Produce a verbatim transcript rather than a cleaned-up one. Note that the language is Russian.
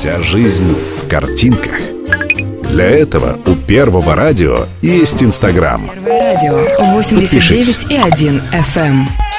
Вся жизнь в картинках. Для этого у Первого радио есть Инстаграм. Первое радио восемьдесят девять и один эф эм.